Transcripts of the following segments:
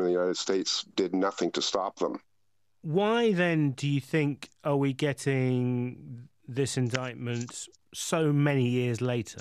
government of the United States did nothing to stop them. Why then do you think are we getting this indictment so many years later?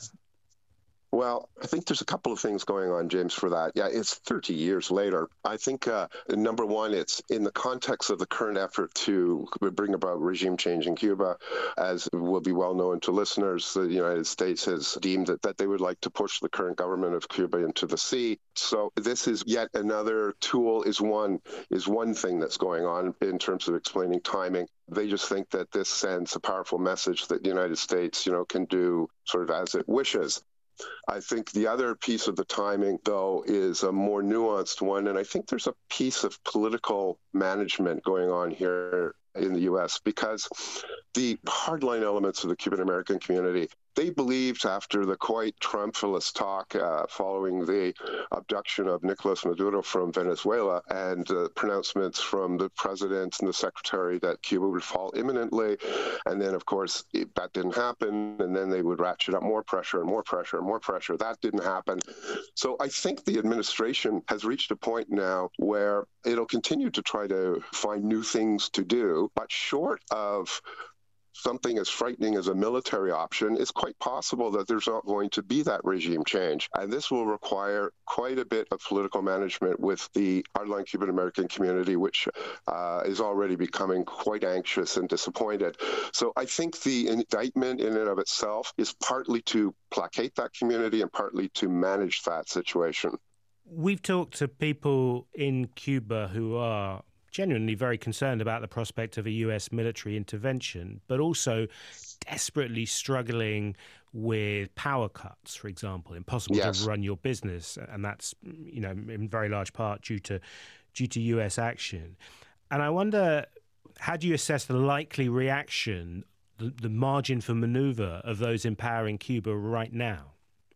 Well, I think there's a couple of things going on, James, for that. Yeah, it's 30 years later. I think, number one, it's in the context of the current effort to bring about regime change in Cuba. As will be well known to listeners, the United States has deemed that they would like to push the current government of Cuba into the sea. So this is yet another tool, is one thing that's going on in terms of explaining timing. They just think that this sends a powerful message that the United States, can do sort of as it wishes. I think the other piece of the timing, though, is a more nuanced one. And I think there's a piece of political management going on here in the U.S. because the hardline elements of the Cuban American community, they believed after the quite triumphalist talk following the abduction of Nicolas Maduro from Venezuela and pronouncements from the president and the secretary that Cuba would fall imminently. And then, of course, that didn't happen. And then they would ratchet up more pressure and more pressure and more pressure. That didn't happen. So I think the administration has reached a point now where it'll continue to try to find new things to do, but short of something as frightening as a military option, it's quite possible that there's not going to be that regime change. And this will require quite a bit of political management with the hardline Cuban American community, which is already becoming quite anxious and disappointed. So I think the indictment in and of itself is partly to placate that community and partly to manage that situation. We've talked to people in Cuba who are genuinely very concerned about the prospect of a US military intervention, but also desperately struggling with power cuts, for example, impossible to run your business. And that's, in very large part due to US action. And I wonder, how do you assess the likely reaction, the margin for maneuver of those in power in Cuba right now?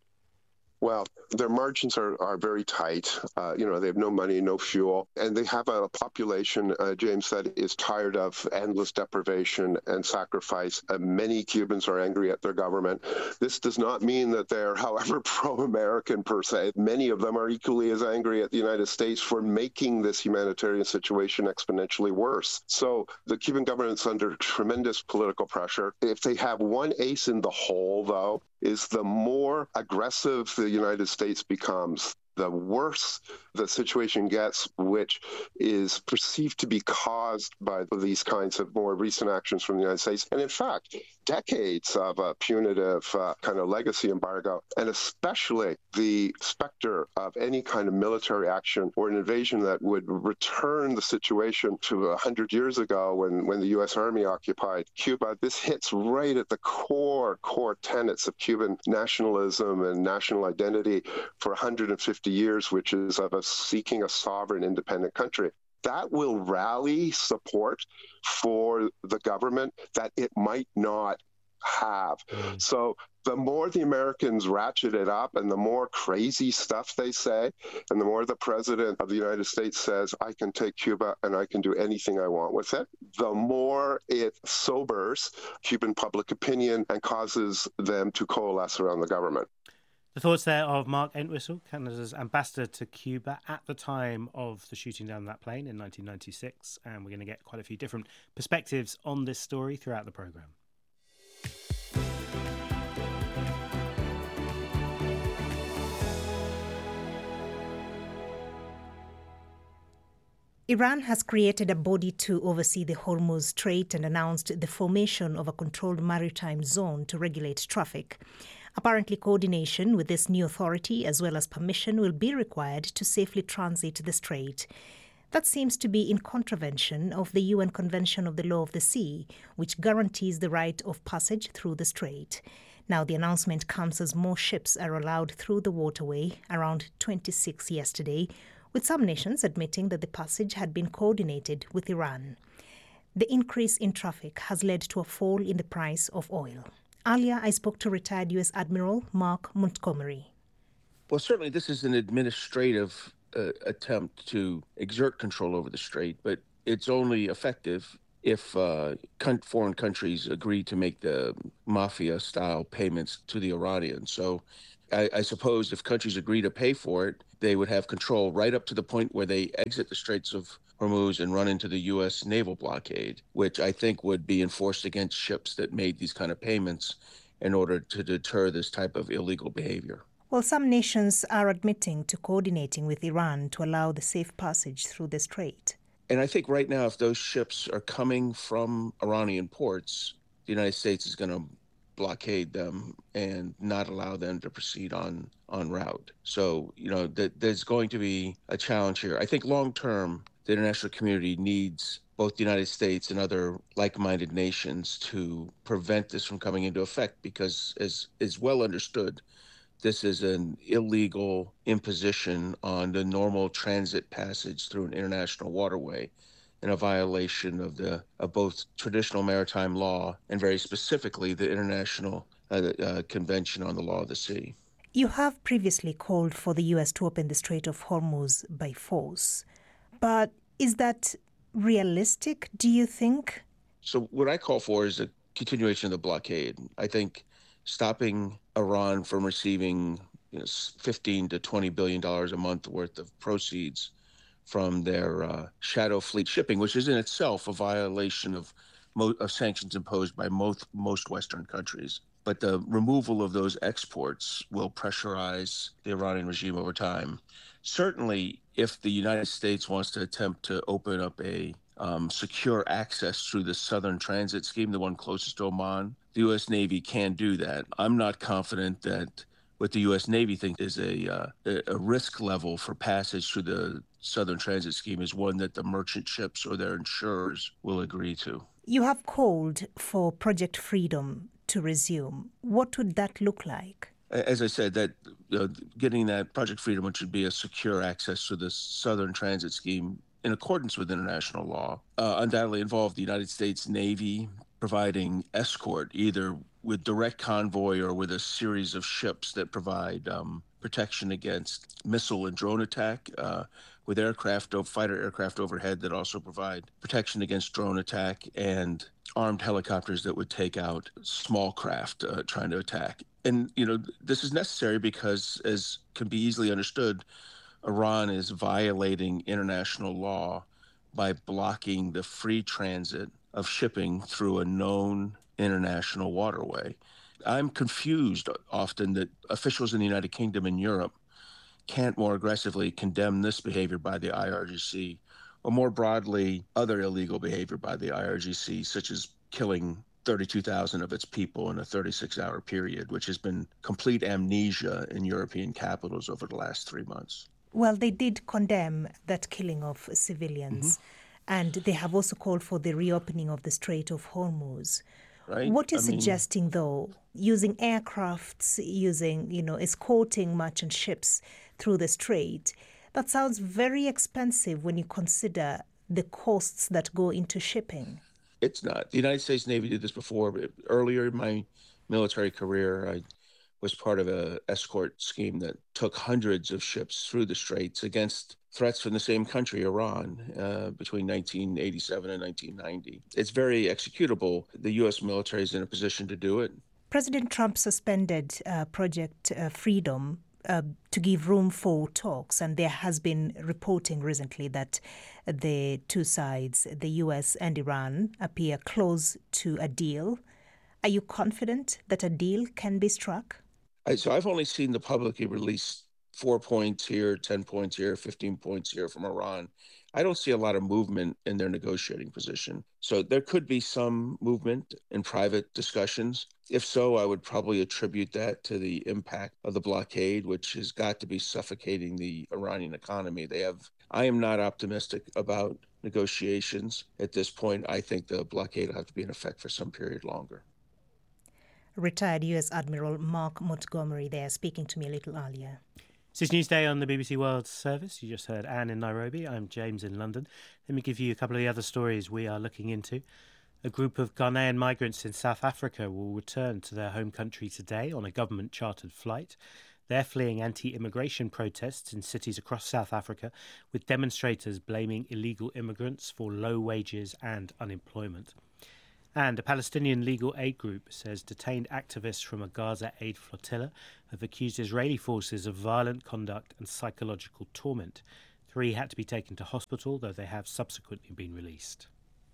Well, their margins are very tight. They have no money, no fuel, and they have a population, James, that is tired of endless deprivation and sacrifice. Many Cubans are angry at their government. This does not mean that they're, however, pro-American per se. Many of them are equally as angry at the United States for making this humanitarian situation exponentially worse. So the Cuban government's under tremendous political pressure. If they have one ace in the hole, though, is the more aggressive the United States becomes, the worse the situation gets, which is perceived to be caused by these kinds of more recent actions from the United States. And in fact, decades of a punitive kind of legacy embargo, and especially the specter of any kind of military action or an invasion that would return the situation to 100 years ago when the U.S. Army occupied Cuba. This hits right at the core tenets of Cuban nationalism and national identity for 150 years, which is of us seeking a sovereign, independent country. That will rally support for the government that it might not have. So the more the Americans ratchet it up and the more crazy stuff they say, and the more the president of the United States says, I can take Cuba and I can do anything I want with it, the more it sobers Cuban public opinion and causes them to coalesce around the government. The thoughts there of Mark Entwistle, Canada's ambassador to Cuba at the time of the shooting down that plane in 1996. And we're going to get quite a few different perspectives on this story throughout the programme. Iran has created a body to oversee the Hormuz Strait and announced the formation of a controlled maritime zone to regulate traffic. Apparently, coordination with this new authority as well as permission will be required to safely transit the strait. That seems to be in contravention of the UN Convention of the Law of the Sea, which guarantees the right of passage through the strait. Now, the announcement comes as more ships are allowed through the waterway, around 26 yesterday, with some nations admitting that the passage had been coordinated with Iran. The increase in traffic has led to a fall in the price of oil. Earlier, I spoke to retired U.S. Admiral Mark Montgomery. Well, certainly this is an administrative attempt to exert control over the strait, but it's only effective if foreign countries agree to make the mafia-style payments to the Iranians. So I suppose if countries agree to pay for it, they would have control right up to the point where they exit the Straits of Hormuz and run into the U.S. naval blockade, which I think would be enforced against ships that made these kind of payments in order to deter this type of illegal behavior. Well, some nations are admitting to coordinating with Iran to allow the safe passage through the strait. And I think right now, if those ships are coming from Iranian ports, the United States is going to blockade them and not allow them to proceed on route. So, there's going to be a challenge here. I think long term, the international community needs both the United States and other like-minded nations to prevent this from coming into effect, because as is well understood, this is an illegal imposition on the normal transit passage through an international waterway, and a violation of both traditional maritime law and very specifically the International Convention on the Law of the Sea. You have previously called for the U.S. to open the Strait of Hormuz by force. But is that realistic, do you think? So what I call for is a continuation of the blockade. I think stopping Iran from receiving $15 to $20 billion a month worth of proceeds from their shadow fleet shipping, which is in itself a violation of sanctions imposed by most Western countries. But the removal of those exports will pressurize the Iranian regime over time. Certainly, if the United States wants to attempt to open up a secure access through the Southern Transit Scheme, the one closest to Oman, the U.S. Navy can do that. I'm not confident that what the U.S. Navy thinks is a risk level for passage through the Southern Transit Scheme is one that the merchant ships or their insurers will agree to. You have called for Project Freedom to resume. What would that look like? As I said, that getting that Project Freedom, which would be a secure access to the Southern Transit Scheme in accordance with international law, undoubtedly involved the United States Navy providing escort, either with direct convoy or with a series of ships that provide protection against missile and drone attack, with fighter aircraft overhead that also provide protection against drone attack, and armed helicopters that would take out small craft trying to attack. And, this is necessary because, as can be easily understood, Iran is violating international law by blocking the free transit of shipping through a known international waterway. I'm confused often that officials in the United Kingdom and Europe can't more aggressively condemn this behavior by the IRGC, or more broadly, other illegal behavior by the IRGC, such as killing 32,000 of its people in a 36-hour period, which has been complete amnesia in European capitals over the last 3 months. Well, they did condemn that killing of civilians, and they have also called for the reopening of the Strait of Hormuz. Right? What you're suggesting, though, using aircrafts, escorting merchant ships through the strait, that sounds very expensive when you consider the costs that go into shipping. It's not. The United States Navy did this before. But earlier in my military career, I was part of an escort scheme that took hundreds of ships through the straits against threats from the same country, Iran, between 1987 and 1990. It's very executable. The U.S. military is in a position to do it. President Trump suspended Project Freedom to give room for talks, and there has been reporting recently that the two sides, the U.S. and Iran, appear close to a deal. Are you confident that a deal can be struck? So I've only seen the publicly released 4 points here, 10 points here, 15 points here from Iran. I don't see a lot of movement in their negotiating position. So there could be some movement in private discussions. If so, I would probably attribute that to the impact of the blockade, which has got to be suffocating the Iranian economy. I am not optimistic about negotiations at this point. I think the blockade will have to be in effect for some period longer. Retired U.S. Admiral Mark Montgomery there speaking to me a little earlier. This is Newsday on the BBC World Service. You just heard Anne in Nairobi. I'm James in London. Let me give you a couple of the other stories we are looking into. A group of Ghanaian migrants in South Africa will return to their home country today on a government-chartered flight. They're fleeing anti-immigration protests in cities across South Africa, with demonstrators blaming illegal immigrants for low wages and unemployment. And a Palestinian legal aid group says detained activists from a Gaza aid flotilla have accused Israeli forces of violent conduct and psychological torment. 3 had to be taken to hospital, though they have subsequently been released.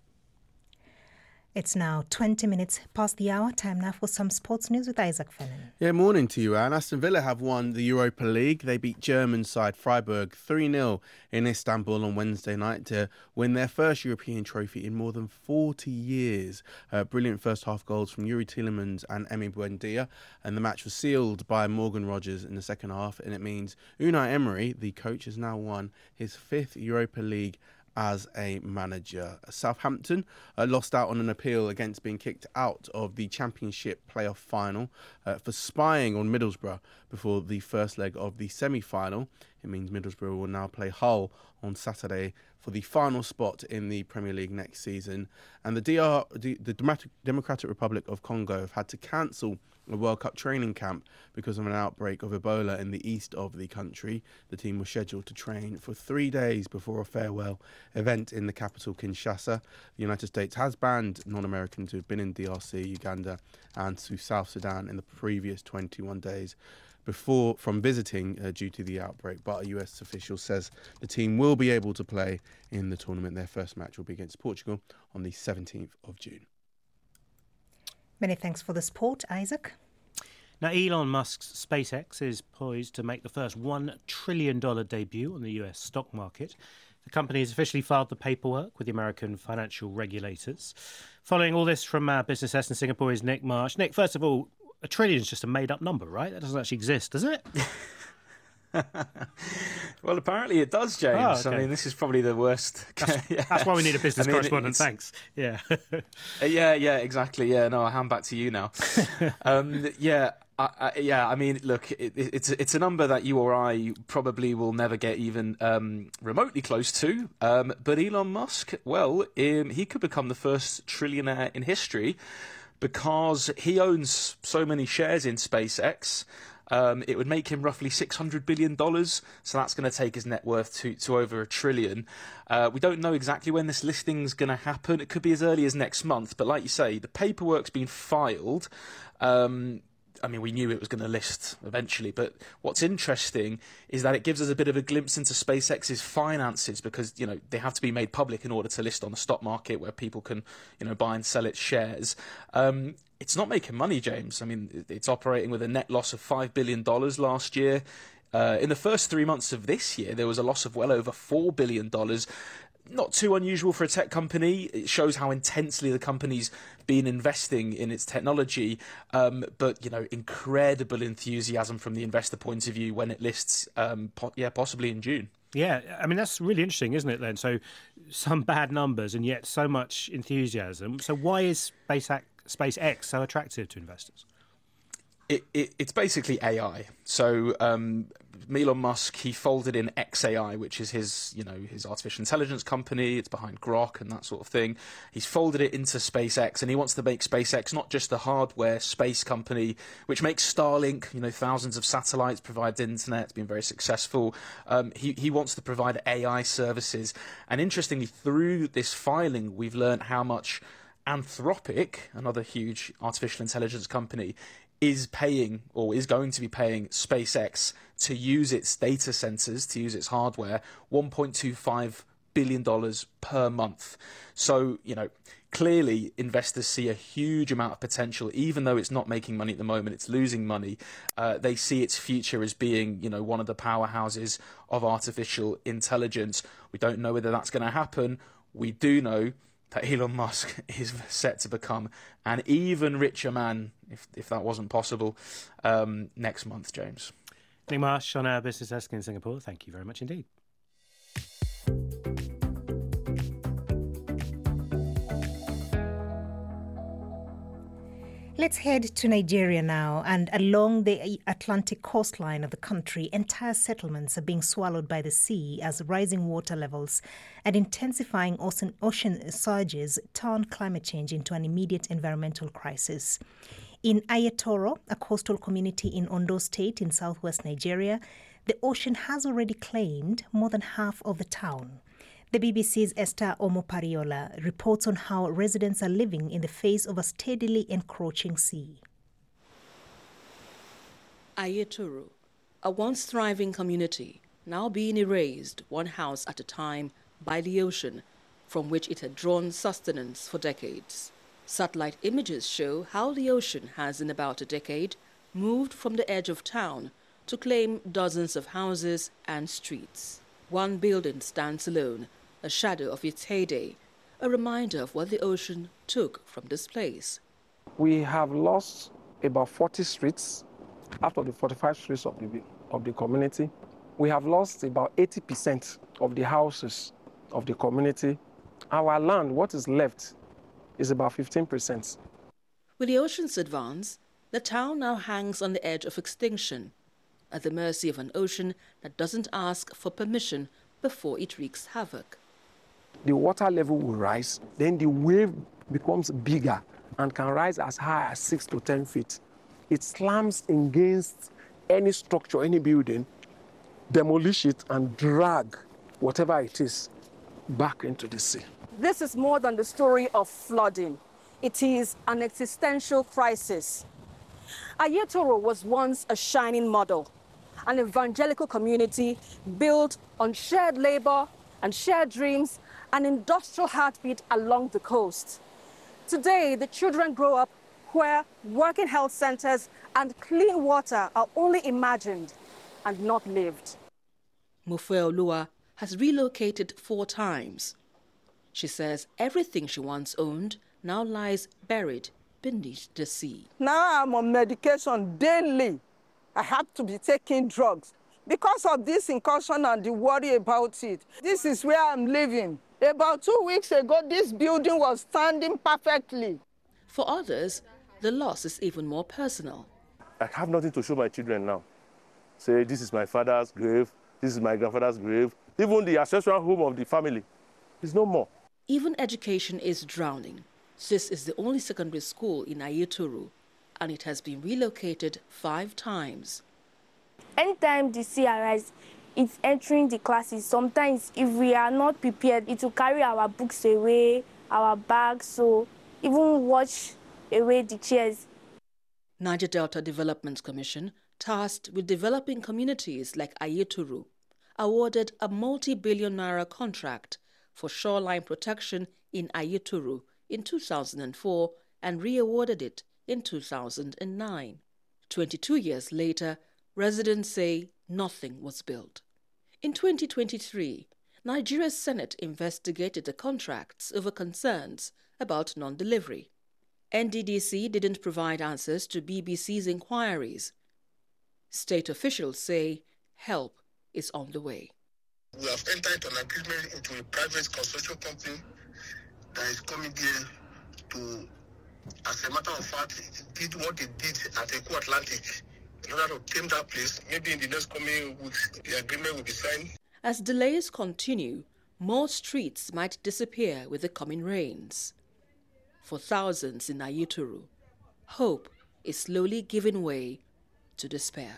It's now 20 minutes past the hour. Time now for some sports news with Isaac Fennan. Yeah, morning to you, Anne. Aston Villa have won the Europa League. They beat German side Freiburg 3-0 in Istanbul on Wednesday night to win their first European trophy in more than 40 years. Brilliant first half goals from Yuri Tielemans and Emi Buendia, and the match was sealed by Morgan Rogers in the second half, and it means Unai Emery, the coach, has now won his 5th Europa League as a manager. Southampton lost out on an appeal against being kicked out of the Championship playoff final for spying on Middlesbrough before the first leg of the semi-final. It means Middlesbrough will now play Hull on Saturday for the final spot in the Premier League next season. And the Democratic Republic of Congo have had to cancel a World Cup training camp because of an outbreak of Ebola in the east of the country. The team was scheduled to train for 3 days before a farewell event in the capital, Kinshasa. The United States has banned non-Americans who have been in DRC, Uganda and to South Sudan in the previous 21 days from visiting due to the outbreak, but a US official says the team will be able to play in the tournament. Their first match will be against Portugal on the 17th of June. Many thanks for the sport, Isaac. Now, Elon Musk's SpaceX is poised to make the first $1 trillion debut on the US stock market. The company has officially filed the paperwork with the American financial regulators. Following all this from our business desk in Singapore is Nick Marsh. Nick, first of all, $1 trillion is just a made-up number, right? That doesn't actually exist, does it? Well, apparently it does, James. Oh, okay. I mean, this is probably the worst. That's why we need a business correspondent. Thanks. Yeah. Yeah, exactly. Yeah, no, I'll hand back to you now. I mean, look, it's a number that you or I probably will never get even remotely close to. But Elon Musk, well, he could become the first trillionaire in history because he owns so many shares in SpaceX. It would make him roughly $600 billion, so that's going to take his net worth to over $1 trillion. We don't know exactly when this listing's going to happen. It could be as early as next month, but like you say, the paperwork's been filed. I mean, we knew it was going to list eventually, but what's interesting is that it gives us a bit of a glimpse into SpaceX's finances because, you know, they have to be made public in order to list on the stock market where people can, you know, buy and sell its shares. It's not making money, James. I mean, it's operating with a net loss of $5 billion last year. In the first 3 months of this year, there was a loss of well over $4 billion. Not too unusual for a tech company. It shows how intensely the company's been investing in its technology. But, you know, incredible enthusiasm from the investor point of view when it lists, possibly in June. Yeah, I mean, that's really interesting, isn't it, then? So some bad numbers and yet so much enthusiasm. So why is SpaceX so attractive to investors? It's basically AI. So Elon Musk, he folded in xAI, which is his artificial intelligence company. It's behind Grok and that sort of thing. He's folded it into SpaceX, and he wants to make SpaceX not just a hardware space company, which makes Starlink, you know, thousands of satellites, provides internet, it's been very successful. He wants to provide AI services. And interestingly, through this filing, we've learned how much Anthropic, another huge artificial intelligence company, is paying or is going to be paying SpaceX to use its data centers, to use its hardware, $1.25 billion per month. So, you know, clearly investors see a huge amount of potential, even though it's not making money at the moment, it's losing money. They see its future as being, you know, one of the powerhouses of artificial intelligence. We don't know whether that's going to happen. We do know that Elon Musk is set to become an even richer man, if that wasn't possible, next month, James. Nick Marsh on our business desk in Singapore. Thank you very much indeed. Let's head to Nigeria now, and along the Atlantic coastline of the country, entire settlements are being swallowed by the sea as rising water levels and intensifying ocean surges turn climate change into an immediate environmental crisis. In Ayetoro, a coastal community in Ondo State in southwest Nigeria, the ocean has already claimed more than half of the town. The BBC's Esther Omopariola reports on how residents are living in the face of a steadily encroaching sea. Ayetoro, a once thriving community, now being erased one house at a time by the ocean, from which it had drawn sustenance for decades. Satellite images show how the ocean has, in about a decade, moved from the edge of town to claim dozens of houses and streets. One building stands alone, a shadow of its heyday, a reminder of what the ocean took from this place. We have lost about 40 streets out of the 45 streets of the community. We have lost about 80% of the houses of the community. Our land, what is left, is about 15%. With the ocean's advance, the town now hangs on the edge of extinction, at the mercy of an ocean that doesn't ask for permission before it wreaks havoc. The water level will rise, then the wave becomes bigger and can rise as high as 6 to 10 feet. It slams against any structure, any building, demolish it and drag whatever it is back into the sea. This is more than the story of flooding. It is an existential crisis. Ayetoro was once a shining model, an evangelical community built on shared labor and shared dreams, an industrial heartbeat along the coast. Today, the children grow up where working health centers and clean water are only imagined and not lived. Mufeolua has relocated 4 times. She says everything she once owned now lies buried beneath the sea. Now I'm on medication daily. I have to be taking drugs because of this incursion and the worry about it. This is where I'm living. About 2 weeks ago, this building was standing perfectly. For others, the loss is even more personal. I have nothing to show my children now. Say, this is my father's grave, this is my grandfather's grave. Even the ancestral home of the family is no more. Even education is drowning. This is the only secondary school in Ayetoro, and it has been relocated 5 times. Anytime the sea arises, it's entering the classes. Sometimes, if we are not prepared, it will carry our books away, our bags, so even wash away the chairs. Niger Delta Development Commission, tasked with developing communities like Ayetoro, awarded a multi-billion naira contract for shoreline protection in Ayetoro in 2004 and re-awarded it in 2009. 22 years later, residents say nothing was built. In 2023, Nigeria's Senate investigated the contracts over concerns about non-delivery. NDDC didn't provide answers to BBC's inquiries. State officials say help is on the way. We have entered an agreement into a private construction company that is coming here to, as a matter of fact, did what they did at Eco Atlantic in order to tame that place. Maybe in the next coming weeks, the agreement will be signed. As delays continue, more streets might disappear with the coming rains. For thousands in Ayetoro, hope is slowly giving way to despair.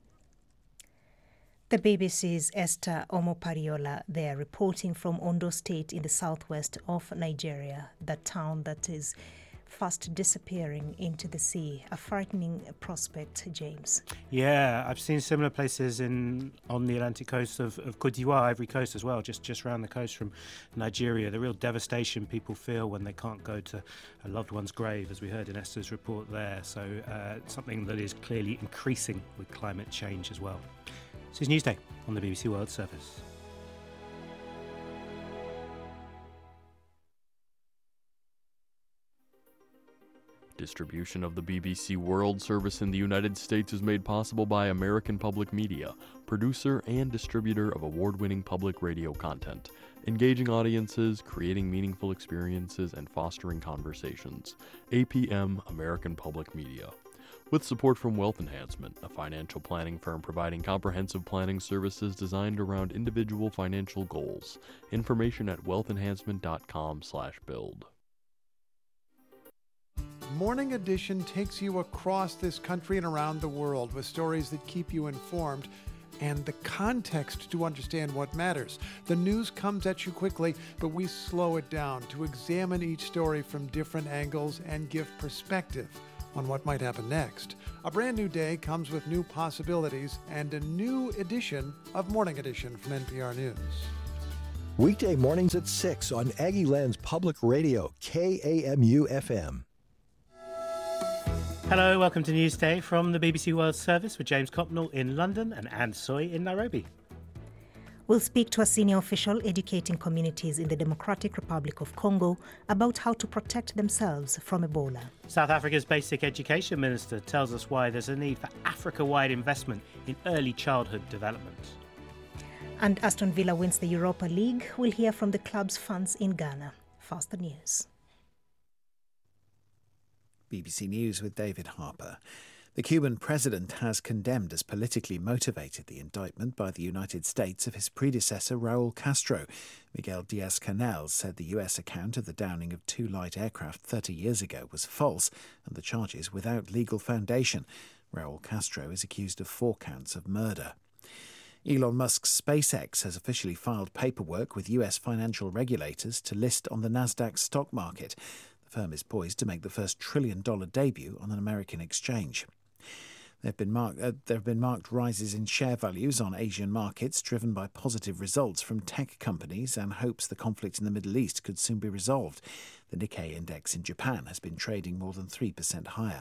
The BBC's Esther Omopariola there reporting from Ondo State in the southwest of Nigeria, the town that is fast disappearing into the sea. A frightening prospect, James. Yeah, I've seen similar places on the Atlantic coast of Côte d'Ivoire, Ivory Coast as well, just around the coast from Nigeria. The real devastation people feel when they can't go to a loved one's grave, as we heard in Esther's report there. So something that is clearly increasing with climate change as well. This is Newsday on the BBC World Service. Distribution of the BBC World Service in the United States is made possible by American Public Media, producer and distributor of award-winning public radio content, engaging audiences, creating meaningful experiences, and fostering conversations. APM, American Public Media. With support from Wealth Enhancement, a financial planning firm providing comprehensive planning services designed around individual financial goals. Information at wealthenhancement.com/build. Morning Edition takes you across this country and around the world with stories that keep you informed and the context to understand what matters. The news comes at you quickly, but we slow it down to examine each story from different angles and give perspective on what might happen next. A brand new day comes with new possibilities and a new edition of Morning Edition from NPR News. Weekday mornings at 6 on Aggieland's Public Radio, KAMU-FM. Hello, welcome to Newsday from the BBC World Service with James Copnell in London and Anne Soy in Nairobi. We'll speak to a senior official educating communities in the Democratic Republic of Congo about how to protect themselves from Ebola. South Africa's Basic Education Minister tells us why there's a need for Africa-wide investment in early childhood development. And Aston Villa wins the Europa League. We'll hear from the club's fans in Ghana. Faster news. BBC News with David Harper. The Cuban president has condemned as politically motivated the indictment by the United States of his predecessor Raul Castro. Miguel Diaz-Canel said the US account of the downing of 2 light aircraft 30 years ago was false and the charges without legal foundation. Raul Castro is accused of 4 counts of murder. Elon Musk's SpaceX has officially filed paperwork with US financial regulators to list on the Nasdaq stock market. The firm is poised to make the first $1 trillion debut on an American exchange. There have been marked rises in share values on Asian markets, driven by positive results from tech companies and hopes the conflict in the Middle East could soon be resolved. The Nikkei index in Japan has been trading more than 3% higher.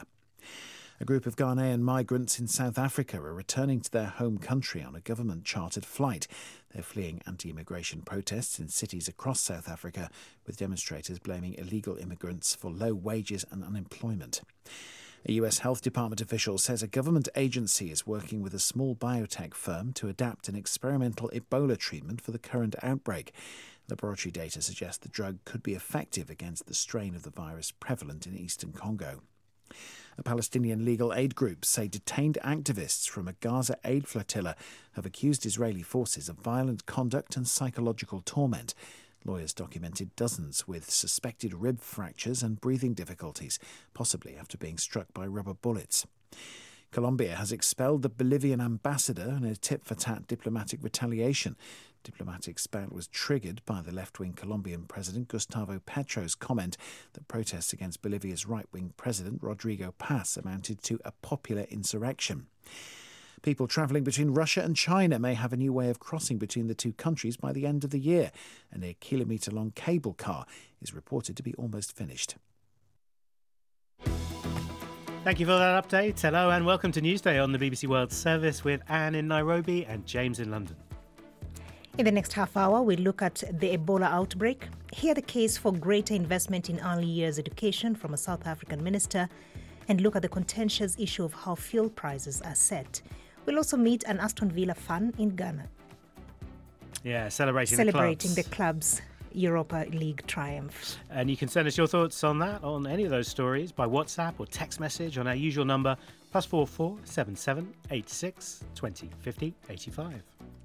A group of Ghanaian migrants in South Africa are returning to their home country on a government-chartered flight. They're fleeing anti-immigration protests in cities across South Africa, with demonstrators blaming illegal immigrants for low wages and unemployment. A US Health Department official says a government agency is working with a small biotech firm to adapt an experimental Ebola treatment for the current outbreak. Laboratory data suggest the drug could be effective against the strain of the virus prevalent in eastern Congo. A Palestinian legal aid group say detained activists from a Gaza aid flotilla have accused Israeli forces of violent conduct and psychological torment. Lawyers documented dozens with suspected rib fractures and breathing difficulties, possibly after being struck by rubber bullets. Colombia has expelled the Bolivian ambassador in a tit-for-tat diplomatic retaliation. Diplomatic spat was triggered by the left-wing Colombian president Gustavo Petro's comment that protests against Bolivia's right-wing president Rodrigo Paz amounted to a popular insurrection. People travelling between Russia and China may have a new way of crossing between the two countries by the end of the year. A near-kilometre-long cable car is reported to be almost finished. Thank you for that update. Hello and welcome to Newsday on the BBC World Service with Anne in Nairobi and James in London. In the next half hour, we'll look at the Ebola outbreak, hear the case for greater investment in early years education from a South African minister, and look at the contentious issue of how fuel prices are set. We'll also meet an Aston Villa fan in Ghana. Yeah, celebrating the club's Europa League triumph. And you can send us your thoughts on that, on any of those stories, by WhatsApp or text message on our usual number, +44 77 86 20 50 85.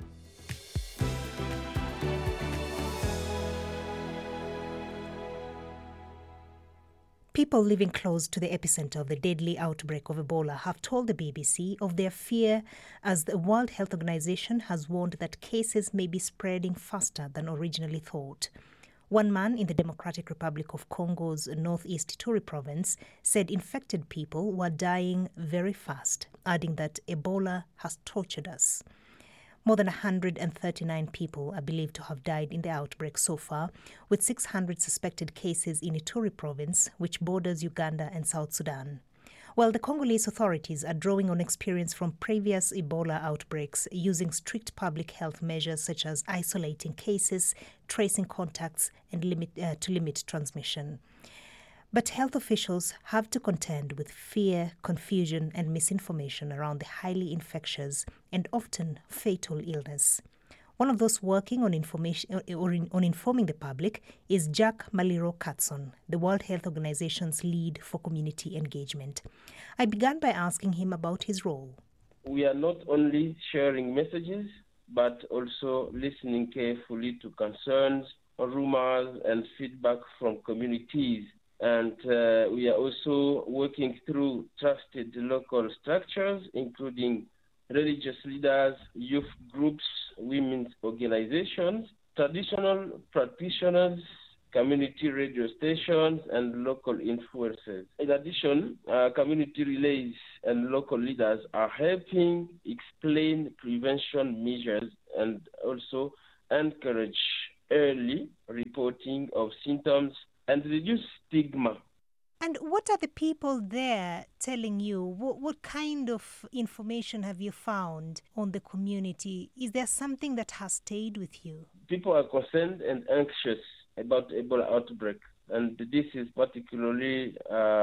People living close to the epicenter of the deadly outbreak of Ebola have told the BBC of their fear as the World Health Organization has warned that cases may be spreading faster than originally thought. One man in the Democratic Republic of Congo's northeast Ituri province said infected people were dying very fast, adding that Ebola has tortured us. More than 139 people are believed to have died in the outbreak so far, with 600 suspected cases in Ituri province, which borders Uganda and South Sudan. While the Congolese authorities are drawing on experience from previous Ebola outbreaks, using strict public health measures such as isolating cases, tracing contacts, and to limit transmission. But health officials have to contend with fear, confusion, and misinformation around the highly infectious and often fatal illness. One of those working on informing the public is Jack Maliro Katson, the World Health Organization's lead for community engagement. I began by asking him about his role. We are not only sharing messages, but also listening carefully to concerns, rumors, and feedback from communities. And we are also working through trusted local structures, including religious leaders, youth groups, women's organizations, traditional practitioners, community radio stations, and local influencers. In addition, community relays and local leaders are helping explain prevention measures and also encourage early reporting of symptoms and reduce stigma. And what are the people there telling you? What kind of information have you found on the community? Is there something that has stayed with you? People are concerned and anxious about Ebola outbreak, and this is particularly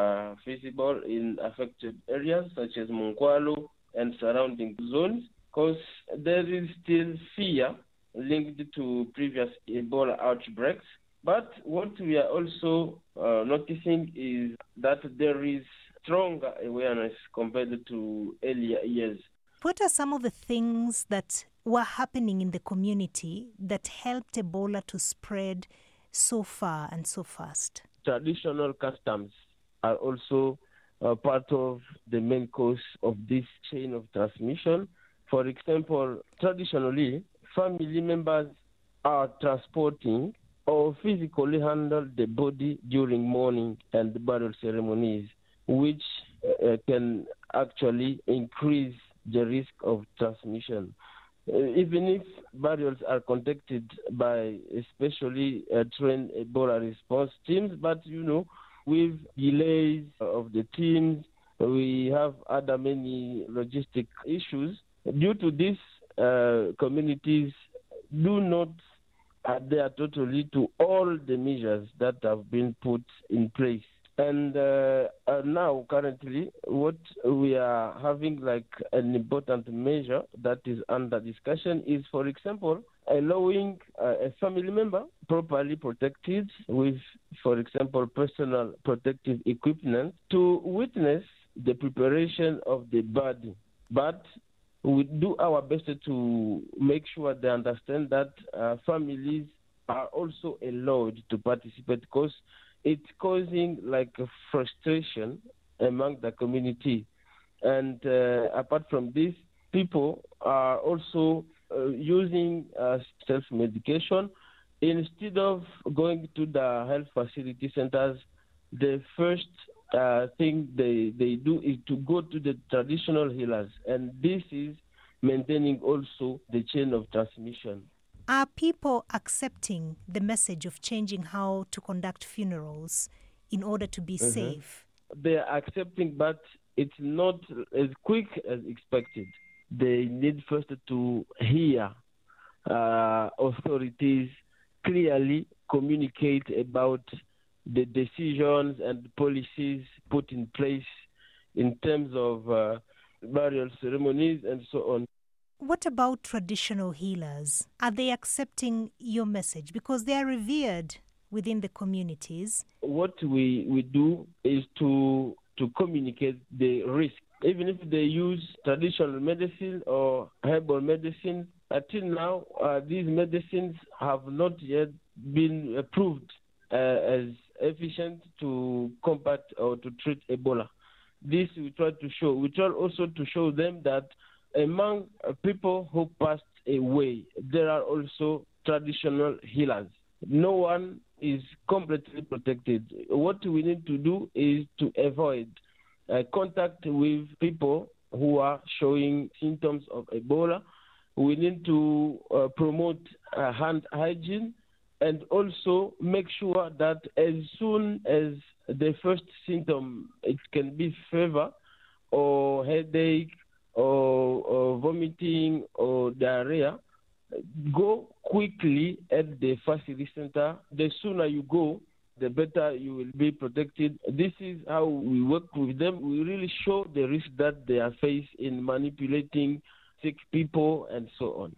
visible in affected areas such as Monkwalo and surrounding zones, because there is still fear linked to previous Ebola outbreaks. But what we are also noticing is that there is stronger awareness compared to earlier years. What are some of the things that were happening in the community that helped Ebola to spread so far and so fast? Traditional customs are also part of the main cause of this chain of transmission. For example, traditionally, family members are transporting or physically handle the body during mourning and burial ceremonies, which can actually increase the risk of transmission. Even if burials are conducted by especially trained Ebola response teams, but with delays of the teams, we have other many logistic issues. Due to this, communities do not adhere totally to all the measures that have been put in place. And now, currently, what we are having like an important measure that is under discussion is, for example, allowing a family member properly protected with, for example, personal protective equipment to witness the preparation of the body. But we do our best to make sure they understand that families are also allowed to participate, because it's causing like a frustration among the community. And apart from this, people are also using self-medication. Instead of going to the health facility centers, the first thing they do is to go to the traditional healers, and this is maintaining also the chain of transmission. Are people accepting the message of changing how to conduct funerals in order to be safe? They are accepting, but it's not as quick as expected. They need first to hear authorities clearly communicate about the decisions and policies put in place in terms of burial ceremonies and so on. What about traditional healers? Are they accepting your message? Because they are revered within the communities. What we do is to communicate the risk. Even if they use traditional medicine or herbal medicine, until now, these medicines have not yet been approved as efficient to combat or to treat Ebola. This we try to show. We try also to show them that among people who passed away, there are also traditional healers. No one is completely protected. What we need to do is to avoid contact with people who are showing symptoms of Ebola. We need to promote hand hygiene and also make sure that as soon as the first symptom, it can be fever or headache or vomiting or diarrhea, go quickly at the facility center. The sooner you go, the better you will be protected. This is how we work with them. We really show the risk that they are faced in manipulating sick people and so on.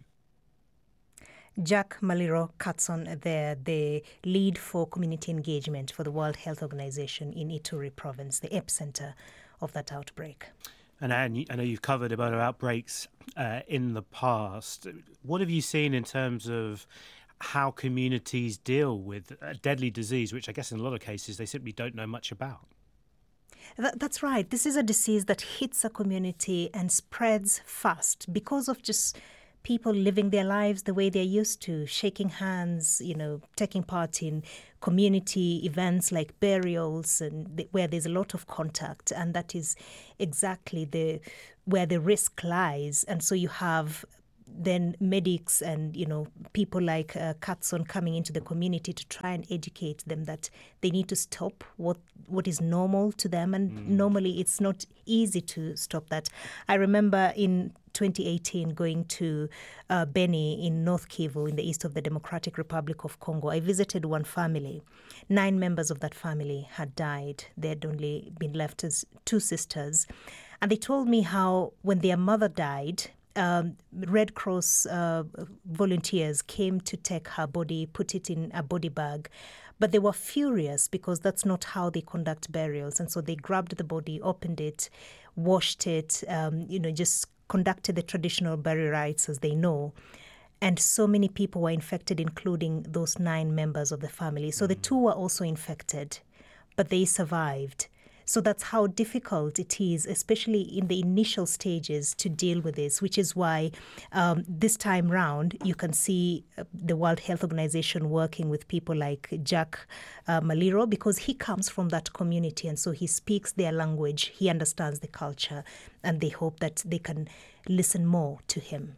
Jack Maliro Katson there, the lead for community engagement for the World Health Organization in Ituri province, the epicenter of that outbreak. And Anne, I know you've covered Ebola outbreaks in the past. What have you seen in terms of how communities deal with a deadly disease, which I guess in a lot of cases they simply don't know much about? That's right. This is a disease that hits a community and spreads fast because of just people living their lives the way they're used to, shaking hands, taking part in community events like burials and where there's a lot of contact. And that is exactly where the risk lies. And so you have then medics and, people like Katson coming into the community to try and educate them that they need to stop what is normal to them. And normally it's not easy to stop that. I remember in 2018 going to Beni in North Kivu in the east of the Democratic Republic of Congo. I visited one family. 9 members of that family had died. They had only been left as 2 sisters. And they told me how when their mother died, Red Cross volunteers came to take her body, put it in a body bag. But they were furious because that's not how they conduct burials. And so they grabbed the body, opened it, washed it, just conducted the traditional burial rites as they know. And so many people were infected, including those 9 members of the family. So the 2 were also infected, but they survived. So that's how difficult it is, especially in the initial stages, to deal with this, which is why this time round you can see the World Health Organization working with people like Jack Maliro, because he comes from that community and so he speaks their language, he understands the culture, and they hope that they can listen more to him.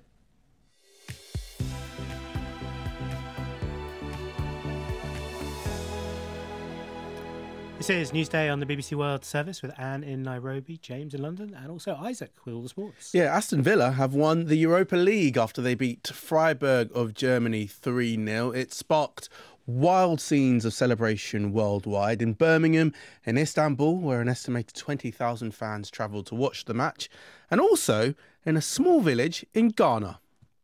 This is Newsday on the BBC World Service with Anne in Nairobi, James in London, and also Isaac with all the sports. Yeah, Aston Villa have won the Europa League after they beat Freiburg of Germany 3-0. It sparked wild scenes of celebration worldwide in Birmingham and Istanbul, where an estimated 20,000 fans travelled to watch the match, and also in a small village in Ghana.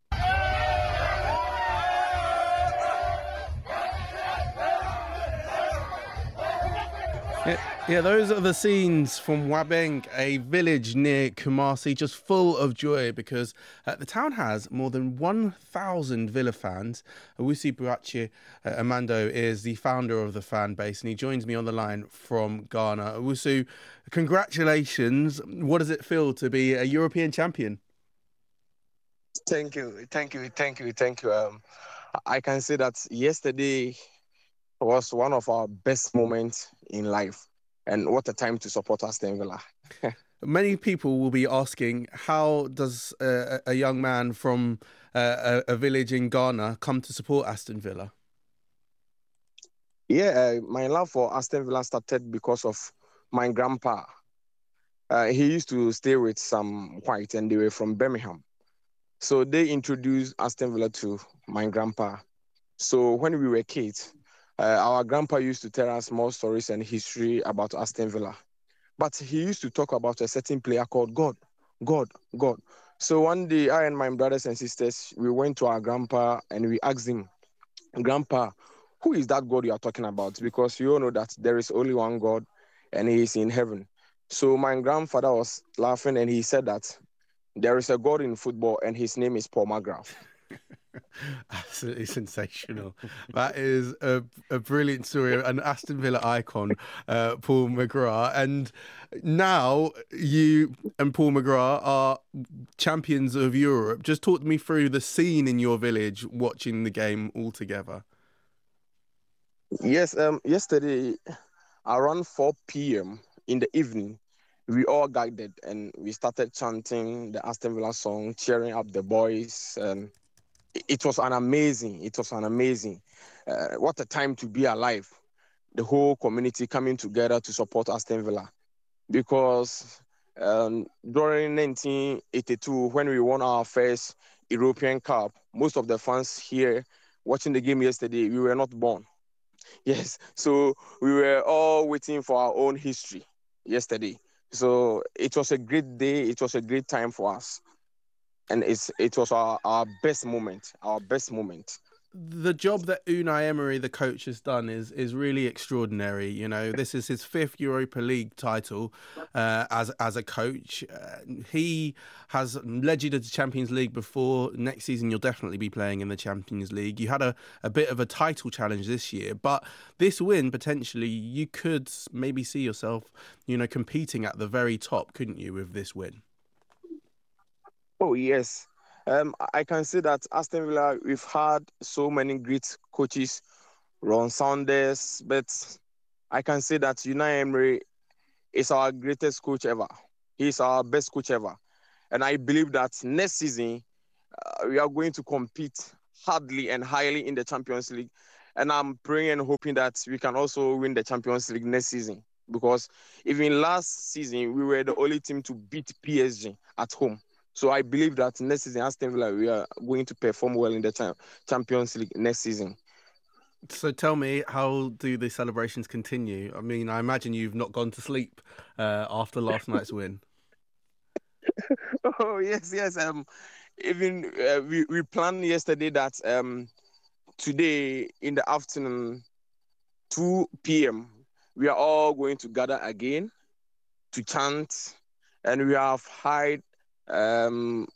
Yeah, those are the scenes from Wabeng, a village near Kumasi, just full of joy because the town has more than 1,000 Villa fans. Awusi Buachi Amando is the founder of the fan base and he joins me on the line from Ghana. Awusu, congratulations. What does it feel to be a European champion? Thank you. I can say that yesterday was one of our best moments in life. And what a time to support Aston Villa. Many people will be asking, how does a young man from a village in Ghana come to support Aston Villa? Yeah, my love for Aston Villa started because of my grandpa. He used to stay with some white and they were from Birmingham. So they introduced Aston Villa to my grandpa. So when we were kids, our grandpa used to tell us more stories and history about Aston Villa. But he used to talk about a certain player called God. So one day, I and my brothers and sisters, we went to our grandpa and we asked him, Grandpa, who is that God you are talking about? Because you all know that there is only one God and he is in heaven. So my grandfather was laughing and he said that there is a God in football and his name is Paul McGrath. Absolutely sensational. That is a brilliant story. An Aston Villa icon, Paul McGrath. And now you and Paul McGrath are champions of Europe. Just talk me through the scene in your village watching the game all together. Yes, yesterday around 4 p.m. in the evening, we all gathered and we started chanting the Aston Villa song, cheering up the boys. It was amazing. What a time to be alive. The whole community coming together to support Aston Villa. Because during 1982, when we won our first European Cup, most of the fans here watching the game yesterday, we were not born. Yes, so we were all waiting for our own history yesterday. So it was a great day. It was a great time for us. And it was our best moment, The job that Unai Emery, the coach, has done is really extraordinary. You know, this is his 5th Europa League title as a coach. He has led you to the Champions League before. Next season, you'll definitely be playing in the Champions League. You had a bit of a title challenge this year, but this win, potentially, you could maybe see yourself, competing at the very top, couldn't you, with this win? Oh, yes. I can say that Aston Villa, we've had so many great coaches, Ron Saunders, but I can say that Unai Emery is our greatest coach ever. He's our best coach ever. And I believe that next season, we are going to compete hardly and highly in the Champions League. And I'm praying and hoping that we can also win the Champions League next season. Because even last season, we were the only team to beat PSG at home. So I believe that next season, Aston Villa, we are going to perform well in the Champions League next season. So tell me, how do the celebrations continue? I mean, I imagine you've not gone to sleep after last night's win. Oh, yes. Even we planned yesterday that today in the afternoon, 2 p.m., we are all going to gather again to chant, and we have hired 30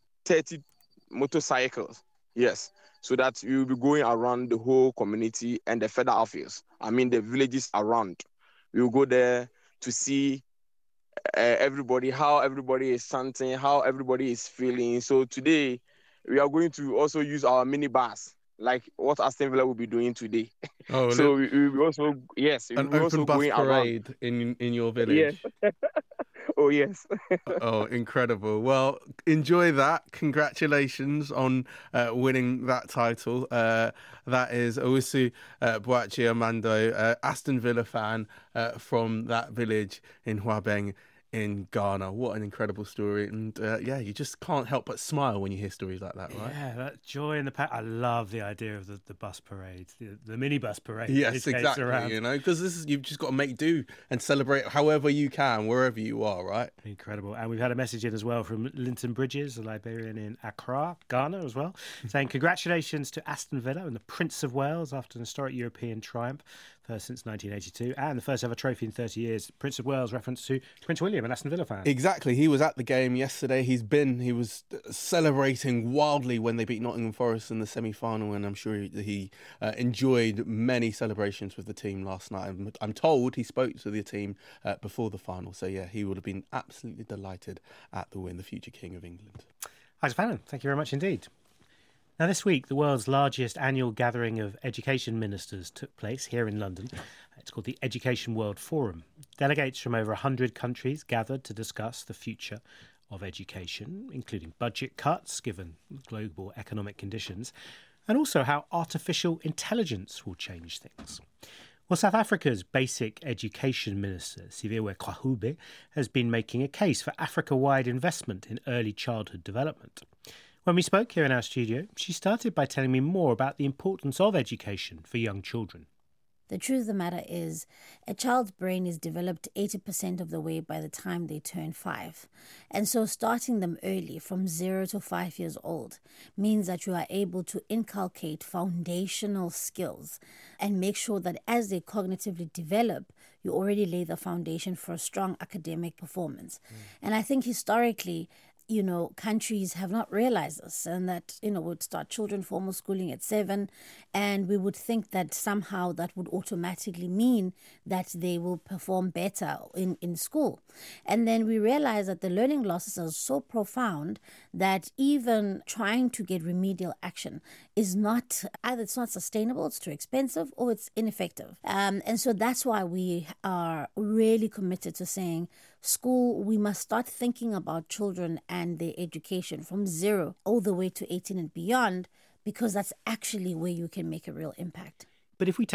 motorcycles, yes, so that we will be going around the whole community and the further office. I mean, the villages around. We will go there to see everybody, how everybody is chanting, how everybody is feeling. So today, we are going to also use our minibus, like what Aston Villa will be doing today. Oh, so we will also, yes, we an will also open bus going parade in your village. Yes. Oh, yes. Oh, incredible. Well, enjoy that. Congratulations on winning that title. That is Owusu Boakye Amando, Aston Villa fan from that village in Huabeng in Ghana. What an incredible story. And you just can't help but smile when you hear stories like that, right? Yeah, that joy in the pack. I love the idea of the bus parade, the minibus parade. Yes, exactly. Because you've just got to make do and celebrate however you can, wherever you are, right? Incredible. And we've had a message in as well from Linton Bridges, a Liberian in Accra, Ghana as well, saying congratulations to Aston Villa and the Prince of Wales after an historic European triumph, first since 1982, and the first ever trophy in 30 years. Prince of Wales reference to Prince William, an Aston Villa fan. Exactly. He was at the game yesterday. He was celebrating wildly when they beat Nottingham Forest in the semi-final, and I'm sure he enjoyed many celebrations with the team last night. I'm told he spoke to the team before the final, so yeah, he would have been absolutely delighted at the win, the future King of England. Isaac Fallon, thank you very much indeed. Now, this week, the world's largest annual gathering of education ministers took place here in London. It's called the Education World Forum. Delegates from over 100 countries gathered to discuss the future of education, including budget cuts given global economic conditions, and also how artificial intelligence will change things. Well, South Africa's basic education minister, Siviwe Kwahube, has been making a case for Africa-wide investment in early childhood development. When we spoke here in our studio, she started by telling me more about the importance of education for young children. The truth of the matter is, a child's brain is developed 80% of the way by the time they turn 5. And so starting them early, from 0 to 5 years old, means that you are able to inculcate foundational skills and make sure that as they cognitively develop, you already lay the foundation for a strong academic performance. And I think historically, countries have not realized this, and that, would start children formal schooling at 7, and we would think that somehow that would automatically mean that they will perform better in school. And then we realize that the learning losses are so profound that even trying to get remedial action is not, either it's not sustainable, it's too expensive, or it's ineffective. And so that's why we are really committed to saying, school, we must start thinking about children and their education from 0 all the way to 18 and beyond, because that's actually where you can make a real impact. But if we take that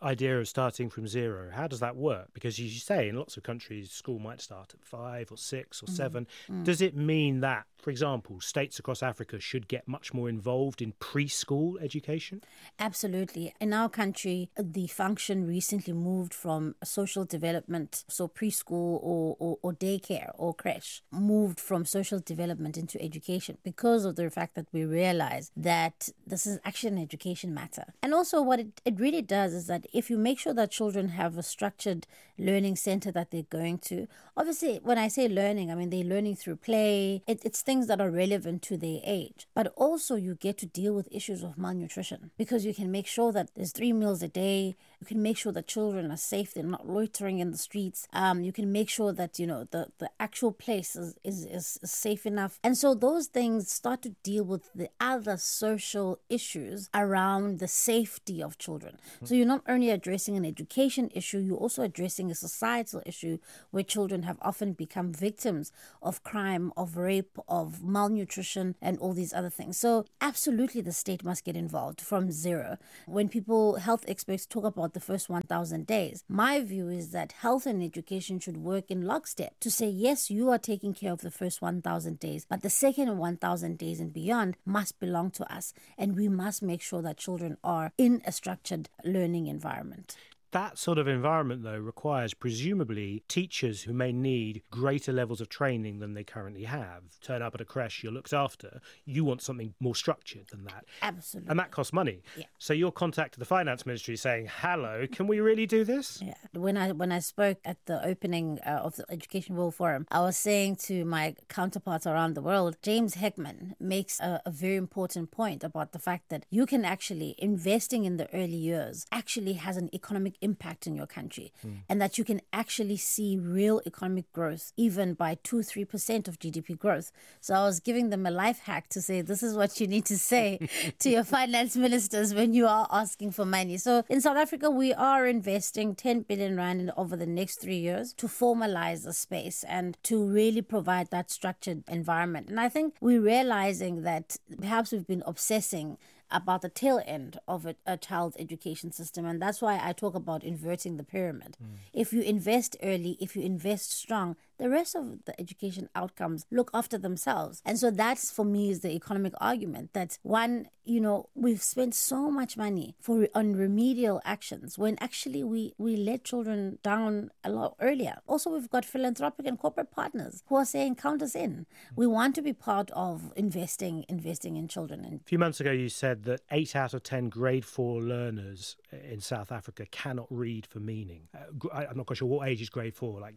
idea of starting from zero, how does that work? Because as you say, in lots of countries, school might start at 5 or 6 or 7. Does it mean that, for example, states across Africa should get much more involved in preschool education? Absolutely. In our country, the function recently moved from social development, so preschool or daycare or creche, moved from social development into education because of the fact that we realize that this is actually an education matter. And also what it really does is that if you make sure that children have a structured learning center that they're going to, obviously when I say learning, I mean they're learning through play. It's things that are relevant to their age. But also you get to deal with issues of malnutrition because you can make sure that there's 3 meals a day. You can make sure that children are safe. They're not loitering in the streets. You can make sure that, the actual place is safe enough. And so those things start to deal with the other social issues around the safety of children. So you're not only addressing an education issue, you're also addressing a societal issue where children have often become victims of crime, of rape, of malnutrition, and all these other things. So absolutely the state must get involved from zero. When health experts talk about the first 1,000 days, my view is that health and education should work in lockstep to say, yes, you are taking care of the first 1,000 days, but the second 1,000 days and beyond must belong to us. And we must make sure that children are in a structured learning environment. That sort of environment, though, requires presumably teachers who may need greater levels of training than they currently have. Turn up at a creche, you're looked after. You want something more structured than that. Absolutely. And that costs money. Yeah. So you're contacting the finance ministry saying, hello, can we really do this? Yeah. When I spoke at the opening of the Education World Forum, I was saying to my counterparts around the world, James Heckman makes a very important point about the fact that you can actually, investing in the early years, actually has an economic impact in your country, and that you can actually see real economic growth even by 2-3% of GDP growth. So I was giving them a life hack to say this is what you need to say to your finance ministers when you are asking for money. So in South Africa, we are investing 10 billion rand over the next 3 years to formalize the space and to really provide that structured environment. And I think we're realizing that perhaps we've been obsessing about the tail end of a child's education system. And that's why I talk about inverting the pyramid. If you invest early, if you invest strong, the rest of the education outcomes look after themselves. And so that's, for me, is the economic argument that, one, we've spent so much money on remedial actions when actually we let children down a lot earlier. Also, we've got philanthropic and corporate partners who are saying, count us in. We want to be part of investing in children. A few months ago, you said that 8 out of 10 grade 4 learners in South Africa cannot read for meaning. I'm not quite sure what age is grade 4, like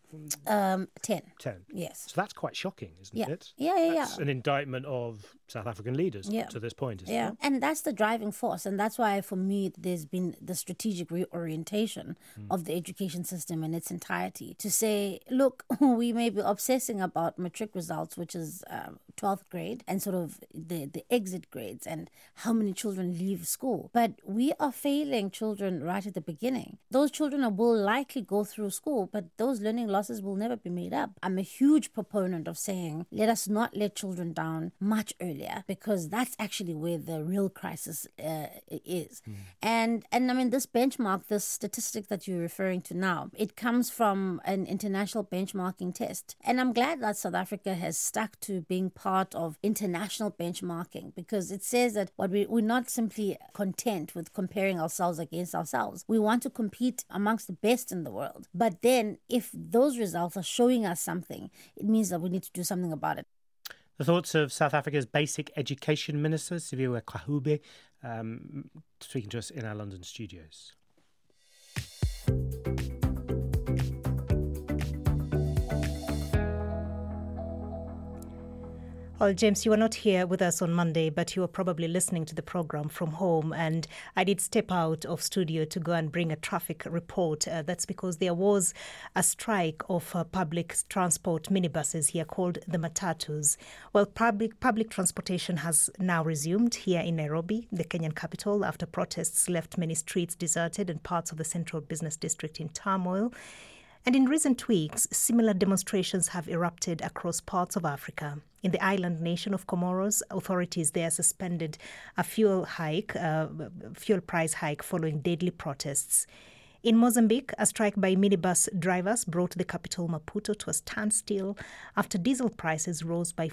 10. 10. Yes. So that's quite shocking, isn't it? Yeah. That's an indictment of South African leaders to this point, isn't it? And that's the driving force. And that's why, for me, there's been the strategic reorientation of the education system in its entirety to say, look, we may be obsessing about matric results, which is 12th grade, and sort of the exit grades and how many children leave school. But we are failing children right at the beginning. Those children will likely go through school, but those learning losses will never be made up. I'm a huge proponent of saying, let us not let children down much earlier, because that's actually where the real crisis is. And I mean, this benchmark, this statistic that you're referring to now, it comes from an international benchmarking test. And I'm glad that South Africa has stuck to being part of international benchmarking, because it says that we're not simply content with comparing ourselves against ourselves. We want to compete amongst the best in the world. But then if those results are showing us something, it means that we need to do something about it. The thoughts of South Africa's Basic Education Minister, Siviwe Kahube, speaking to us in our London studios. Well, James, you were not here with us on Monday, but you were probably listening to the program from home. And I did step out of studio to go and bring a traffic report. That's because there was a strike of public transport minibuses here called the Matatus. Well, public transportation has now resumed here in Nairobi, the Kenyan capital, after protests left many streets deserted and parts of the central business district in turmoil. And in recent weeks, similar demonstrations have erupted across parts of Africa. In the island nation of Comoros, authorities there suspended a fuel price hike following deadly protests. In Mozambique, a strike by minibus drivers brought the capital Maputo to a standstill after diesel prices rose by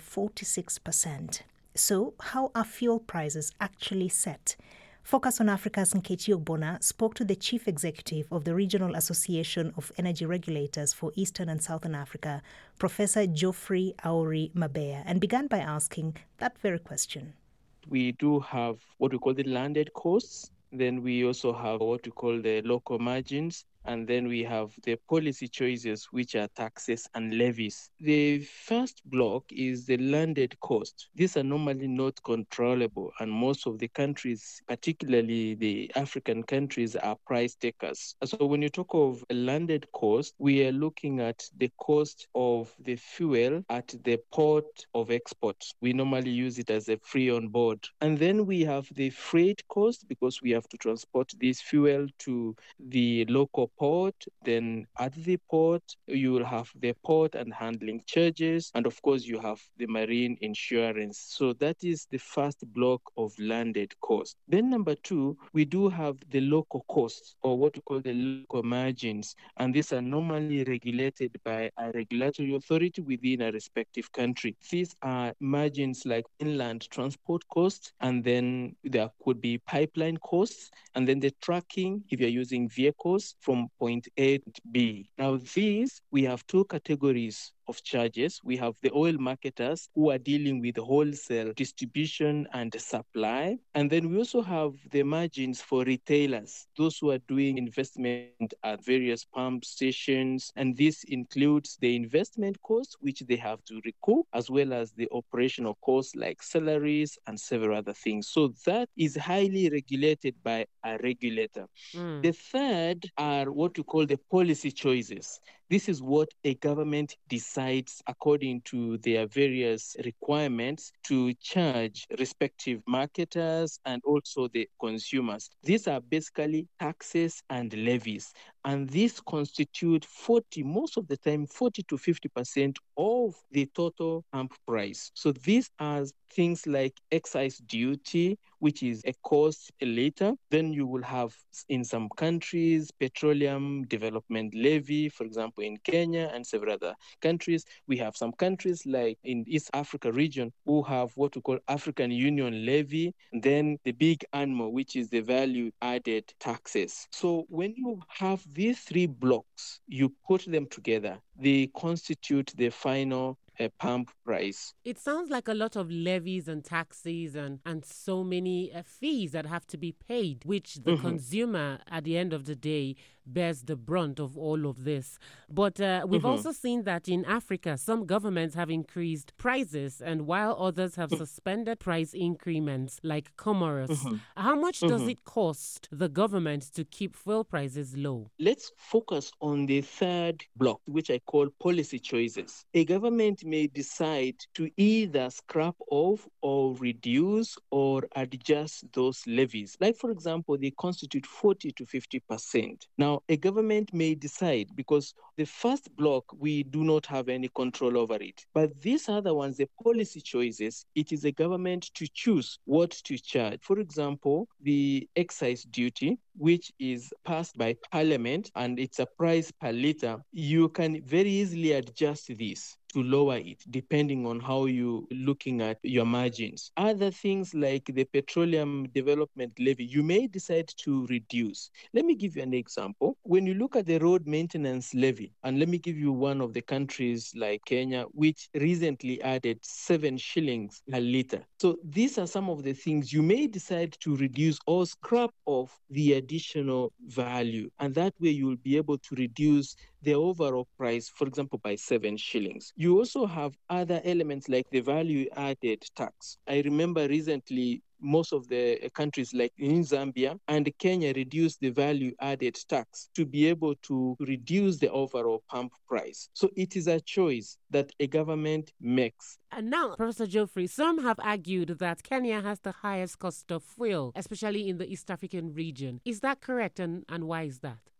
46%. So, how are fuel prices actually set? Focus on Africa's Nkechi Ogbonna spoke to the chief executive of the Regional Association of Energy Regulators for Eastern and Southern Africa, Professor Geoffrey Auri Mabea, and began by asking that very question. We do have what we call the landed costs. Then we also have what we call the local margins. And then we have the policy choices, which are taxes and levies. The first block is the landed cost. These are normally not controllable, and most of the countries, particularly the African countries, are price takers. So when you talk of a landed cost, we are looking at the cost of the fuel at the port of export. We normally use it as a free on board. And then we have the freight cost, because we have to transport this fuel to the local port. Then at the port, you will have the port and handling charges, and of course you have the marine insurance. So that is the first block of landed cost. Then number two, we do have the local costs, or what we call the local margins, and these are normally regulated by a regulatory authority within a respective country. These are margins like inland transport costs, and then there could be pipeline costs, and then the tracking if you're using vehicles from point A to B. Now these, we have two categories of charges. We have the oil marketers who are dealing with wholesale distribution and supply. And then we also have the margins for retailers, those who are doing investment at various pump stations. And this includes the investment costs, which they have to recoup, as well as the operational costs like salaries and several other things. So that is highly regulated by a regulator. The third are what we call the policy choices. This is what a government decides according to their various requirements to charge respective marketers and also the consumers. These are basically taxes and levies. And these constitute most of the time, 40 to 50% of the total pump price. So these are things like excise duty, which is a cost a liter. Then you will have, in some countries, petroleum development levy, for example, in Kenya and several other countries. We have some countries like in East Africa region who have what we call African Union levy, and then the big animal, which is the value added taxes. So when you have these three blocks, you put them together, they constitute the final pump price. It sounds like a lot of levies and taxes and so many fees that have to be paid, which the consumer at the end of the day bears the brunt of all of this. But we've also seen that in Africa, some governments have increased prices, and while others have suspended price increments, like Comoros. How much does it cost the government to keep fuel prices low? Let's focus on the third block, which I call policy choices. A government may decide to either scrap off or reduce or adjust those levies. Like, for example, they constitute 40 to 50%. Now, a government may decide, because the first block, we do not have any control over it. But these other ones, the policy choices, it is a government to choose what to charge. For example, the excise duty, which is passed by Parliament, and it's a price per liter, you can very easily adjust this to lower it, depending on how you're looking at your margins. Other things like the petroleum development levy, you may decide to reduce. Let me give you an example. When you look at the road maintenance levy, and let me give you one of the countries like Kenya, which recently added 7 shillings a liter. So these are some of the things you may decide to reduce or scrap off the additional value. And that way you'll be able to reduce the overall price, for example, by 7 shillings. You also have other elements like the value-added tax. I remember recently most of the countries like in Zambia and Kenya reduced the value-added tax to be able to reduce the overall pump price. So it is a choice that a government makes. And now, Professor Geoffrey, some have argued that Kenya has the highest cost of fuel, especially in the East African region. Is that correct, and why is that?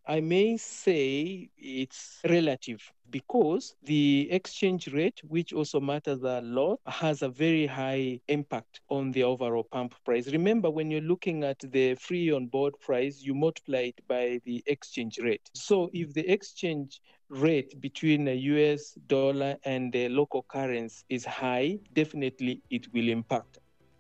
I may say it's relative because the exchange rate, which also matters a lot, has a very high impact on the overall pump price. Remember, when you're looking at the free on board price, you multiply it by the exchange rate. So if the exchange rate between a US dollar and the local currency is high, definitely it will impact.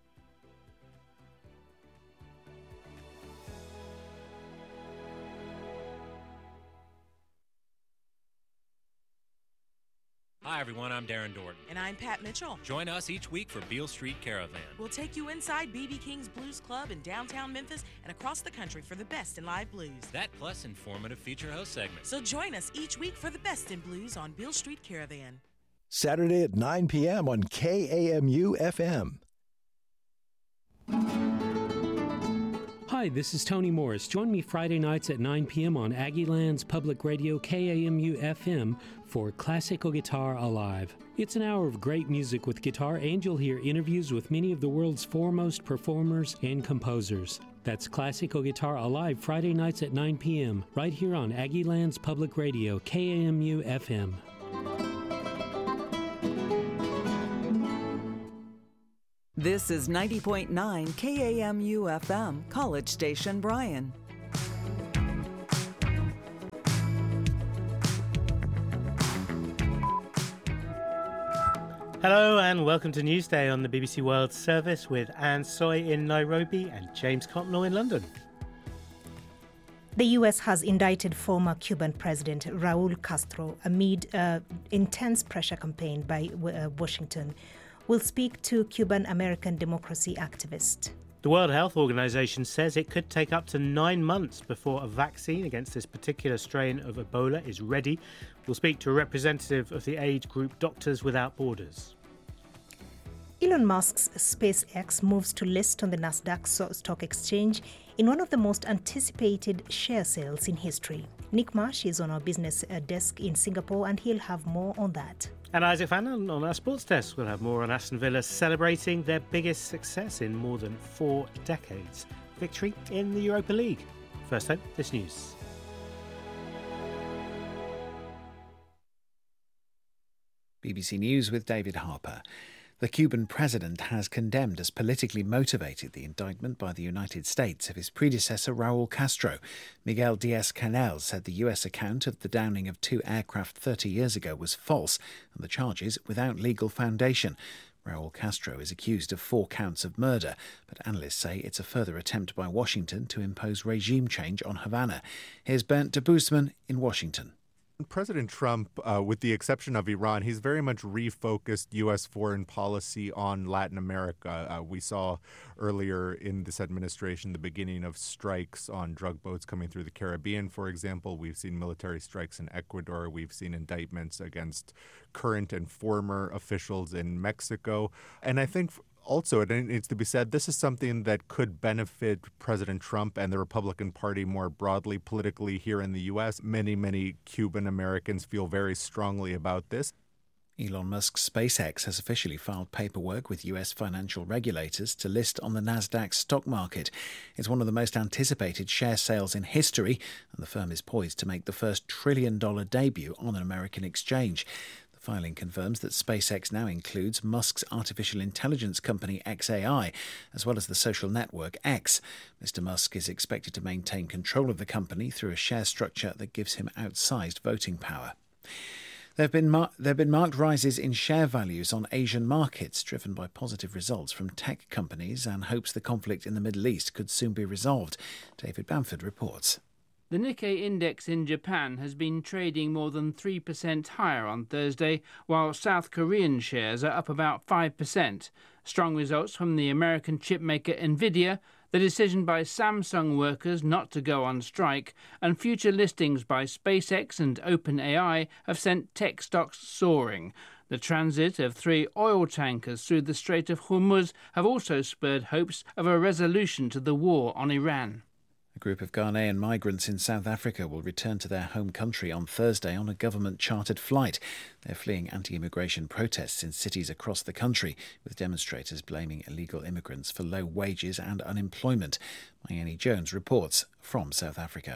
Hi, everyone. I'm Darren Dorton. And I'm Pat Mitchell. Join us each week for Beale Street Caravan. We'll take you inside B.B. King's Blues Club in downtown Memphis and across the country for the best in live blues. That plus informative feature host segments. So join us each week for the best in blues on Beale Street Caravan. Saturday at 9 p.m. on KAMU FM. Hi, this is Tony Morris. Join me Friday nights at 9 p.m. on Aggieland's Public Radio KAMU FM for Classical Guitar Alive. It's an hour of great music with guitar, and you'll hear interviews with many of the world's foremost performers and composers. That's Classical Guitar Alive Friday nights at 9 p.m. right here on Aggieland's Public Radio KAMU FM. This is 90.9 KAMU FM, College Station, Bryan. Hello and welcome to Newsday on the BBC World Service with Anne Soy in Nairobi and James Copnell in London. The U.S. has indicted former Cuban President Raul Castro amid intense pressure campaign by Washington. We'll speak to Cuban-American democracy activist. The World Health Organization says it could take up to 9 months before a vaccine against this particular strain of Ebola is ready. We'll speak to a representative of the aid group Doctors Without Borders. Elon Musk's SpaceX moves to list on the Nasdaq Stock Exchange in one of the most anticipated share sales in history. Nick Marsh is on our business desk in Singapore, and he'll have more on that. And Isaac Fannon on our sports desk. We'll have more on Aston Villa celebrating their biggest success in more than 4 decades. Victory in the Europa League. First though, this news. BBC News with David Harper. The Cuban president has condemned as politically motivated the indictment by the United States of his predecessor Raul Castro. Miguel Diaz-Canel said the US account of the downing of 2 aircraft 30 years ago was false and the charges without legal foundation. Raul Castro is accused of 4 counts of murder, but analysts say it's a further attempt by Washington to impose regime change on Havana. Here's Bernd de Boosman in Washington. President Trump, with the exception of Iran, he's very much refocused U.S. foreign policy on Latin America. We saw earlier in this administration the beginning of strikes on drug boats coming through the Caribbean, for example. We've seen military strikes in Ecuador. We've seen indictments against current and former officials in Mexico. And I think also, it needs to be said, this is something that could benefit President Trump and the Republican Party more broadly politically here in the U.S. Many Cuban Americans feel very strongly about this. Elon Musk's SpaceX has officially filed paperwork with U.S. financial regulators to list on the Nasdaq stock market. It's one of the most anticipated share sales in history, and the firm is poised to make the first trillion-dollar debut on an American exchange. Filing confirms that SpaceX now includes Musk's artificial intelligence company xAI, as well as the social network X. Mr. Musk is expected to maintain control of the company through a share structure that gives him outsized voting power. There have been marked rises in share values on Asian markets, driven by positive results from tech companies and hopes the conflict in the Middle East could soon be resolved. David Bamford reports. The Nikkei index in Japan has been trading more than 3% higher on Thursday, while South Korean shares are up about 5%. Strong results from the American chipmaker Nvidia, the decision by Samsung workers not to go on strike, and future listings by SpaceX and OpenAI have sent tech stocks soaring. The transit of 3 oil tankers through the Strait of Hormuz have also spurred hopes of a resolution to the war on Iran. A group of Ghanaian migrants in South Africa will return to their home country on Thursday on a government-chartered flight. They're fleeing anti-immigration protests in cities across the country, with demonstrators blaming illegal immigrants for low wages and unemployment. Mayeni Jones reports from South Africa.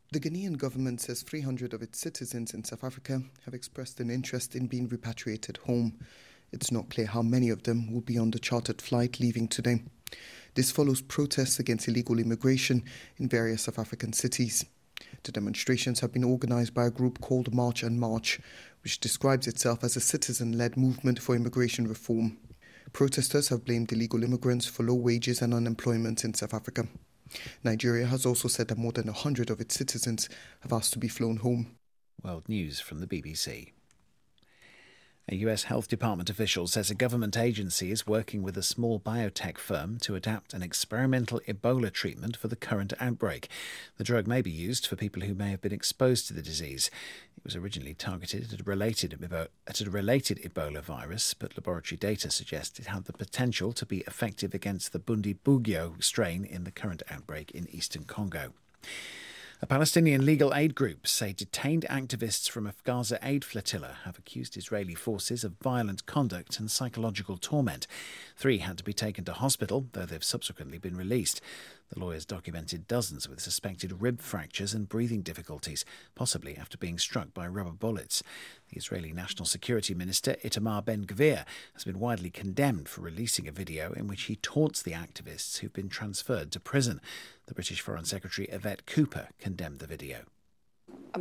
The Ghanaian government says 300 of its citizens in South Africa have expressed an interest in being repatriated home. It's not clear how many of them will be on the chartered flight leaving today. This follows protests against illegal immigration in various South African cities. The demonstrations have been organised by a group called March and March, which describes itself as a citizen-led movement for immigration reform. Protesters have blamed illegal immigrants for low wages and unemployment in South Africa. Nigeria has also said that more than 100 of its citizens have asked to be flown home. World News from the BBC. A US Health Department official says a government agency is working with a small biotech firm to adapt an experimental Ebola treatment for the current outbreak. The drug may be used for people who may have been exposed to the disease. It was originally targeted at a related Ebola virus, but laboratory data suggest it had the potential to be effective against the Bundibugyo strain in the current outbreak in eastern Congo. A Palestinian legal aid group say detained activists from a Gaza aid flotilla have accused Israeli forces of violent conduct and psychological torment. 3 had to be taken to hospital, though they've subsequently been released. The lawyers documented dozens with suspected rib fractures and breathing difficulties, possibly after being struck by rubber bullets. The Israeli National Security Minister Itamar Ben-Gvir has been widely condemned for releasing a video in which he taunts the activists who've been transferred to prison. The British Foreign Secretary Yvette Cooper condemned the video.